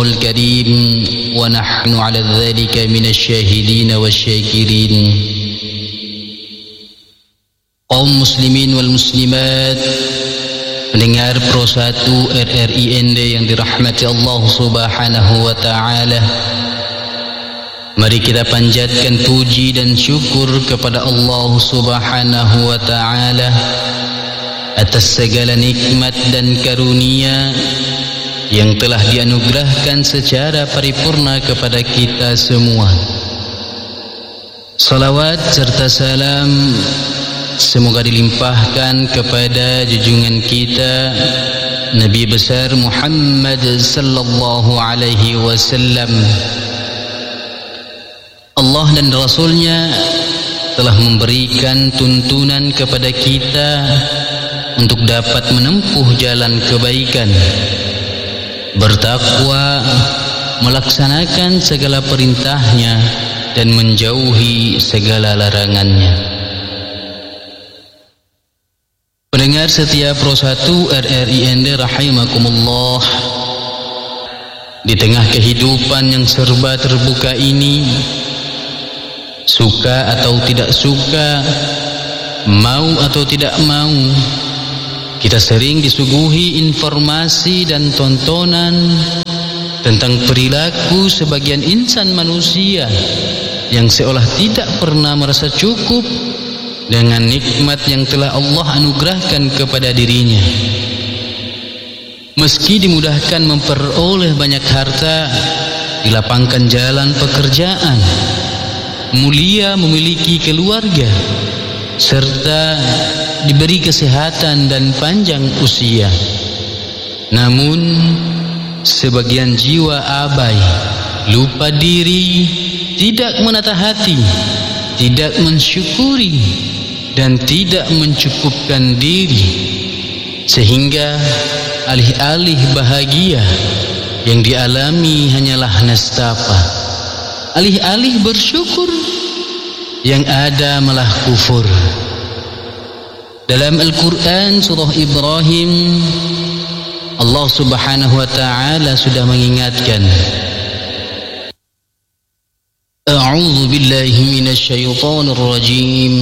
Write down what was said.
الكريم ونحن على ذلك من الشاهدين والشاكرين. Kaum muslimin wal muslimat, pendengar Pro 1 RRIND yang dirahmati Allah Subhanahu wa taala, mari kita panjatkan puji dan syukur kepada Allah Subhanahu wa taala atas segala nikmat dan karunia yang telah dianugerahkan secara paripurna kepada kita semua. Salawat serta salam semoga dilimpahkan kepada junjungan kita Nabi besar Muhammad sallallahu alaihi wasallam. Allah dan Rasulnya telah memberikan tuntunan kepada kita untuk dapat menempuh jalan kebaikan, bertakwa, melaksanakan segala perintahnya dan menjauhi segala larangannya. Pendengar setia Pro 1 RRIND rahimakumullah, di tengah kehidupan yang serba terbuka ini, suka atau tidak suka, mau atau tidak mau, kita sering disuguhi informasi dan tontonan tentang perilaku sebagian insan manusia yang seolah tidak pernah merasa cukup dengan nikmat yang telah Allah anugerahkan kepada dirinya. Meski dimudahkan memperoleh banyak harta, dilapangkan jalan pekerjaan, mulia memiliki keluarga, serta diberi kesehatan dan panjang usia, namun sebagian jiwa abai, lupa diri, tidak menata hati, tidak mensyukuri, dan tidak mencukupkan diri, sehingga alih-alih bahagia yang dialami hanyalah nestapa, alih-alih bersyukur yang ada malah kufur. Dalam Al-Quran surah Ibrahim, Allah Subhanahu wa taala sudah mengingatkan, A'udzu billahi minasyaitonir rajim.